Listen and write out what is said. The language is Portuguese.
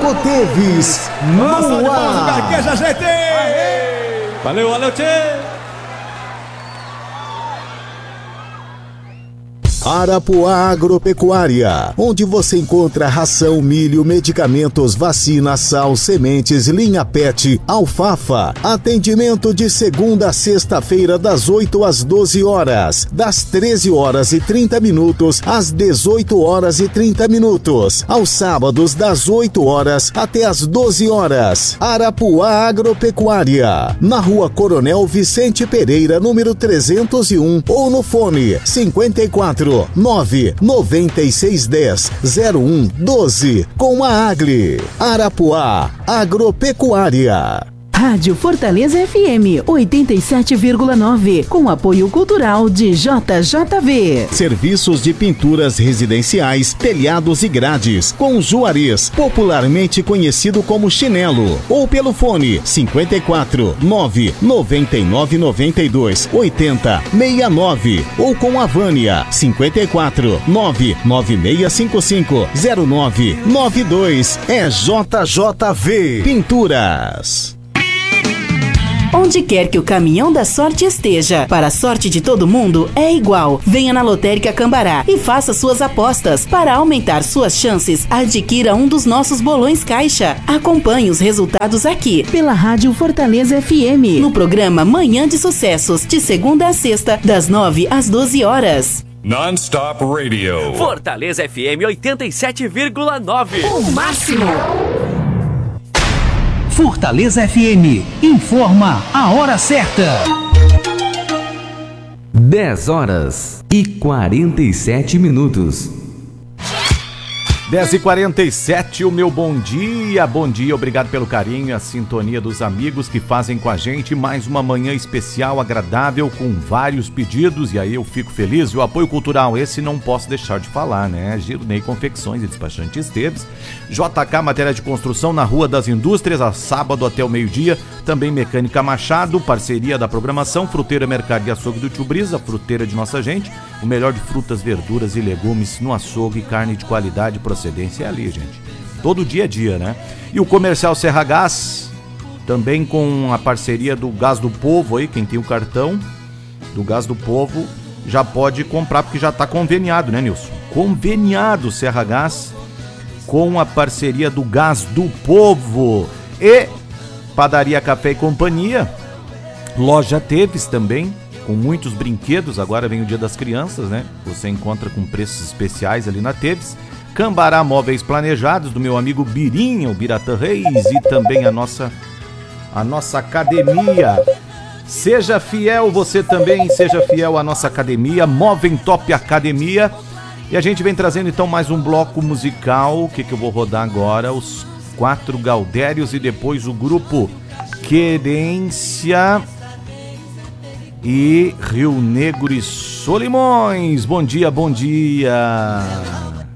Ecoteves no ar. Valeu, valeu, tchê! Arapuá Agropecuária, onde você encontra ração, milho, medicamentos, vacina, sal, sementes, linha PET, alfafa. Atendimento de segunda a sexta-feira das 8 às 12 horas, das 13 horas e 30 minutos às 18 horas e 30 minutos, aos sábados das 8 horas até às 12 horas. Arapuá Agropecuária, na Rua Coronel Vicente Pereira, número 301, ou no fone 54 99610 0112 com a Agli. Arapuá Agropecuária. Rádio Fortaleza FM 87,9, com apoio cultural de JJV. Serviços de pinturas residenciais, telhados e grades, com Juarez, popularmente conhecido como Chinelo, ou pelo fone 54 999 92 80 69, ou com a Vânia 54 99655 0992. É JJV Pinturas. Onde quer que o caminhão da sorte esteja, para a sorte de todo mundo é igual. Venha na Lotérica Cambará e faça suas apostas. Para aumentar suas chances, adquira um dos nossos bolões caixa. Acompanhe os resultados aqui, pela Rádio Fortaleza FM, no programa Manhã de Sucessos, de segunda a sexta, das 9 às 12 horas. Non-Stop Radio. Fortaleza FM 87,9. O máximo. Fortaleza FM informa a hora certa. 10 horas e 47 minutos. 10h47, o meu bom dia, obrigado pelo carinho e a sintonia dos amigos que fazem com a gente mais uma manhã especial, agradável, com vários pedidos, e aí eu fico feliz. E o apoio cultural, esse não posso deixar de falar, né? Girney Confecções e Despachante Esteves, JK Matéria de Construção na Rua das Indústrias, a sábado até o meio-dia, também Mecânica Machado, parceria da programação, Fruteira Mercado e Açougue do Tio Brisa, fruteira de nossa gente, o melhor de frutas, verduras e legumes no açougue, carne de qualidade, procedência é ali, gente. Todo dia a dia, né? E o Comercial Serra Gás, também com a parceria do Gás do Povo aí, quem tem o cartão do Gás do Povo já pode comprar, porque já está conveniado, né, Nilson? Conveniado Serra Gás com a parceria do Gás do Povo. E Padaria Café e Companhia, Loja Teves também, com muitos brinquedos. Agora vem o Dia das Crianças, né? Você encontra com preços especiais ali na Teves. Cambará Móveis Planejados, do meu amigo Birinha, o Biratã Reis, e também a nossa academia. Seja fiel, você também, seja fiel à nossa academia, Movem Top Academia. E a gente vem trazendo então mais um bloco musical. O que eu vou rodar agora? Os 4 Gaudérios e depois o grupo Querência e Rio Negro e Solimões. Bom dia, bom dia.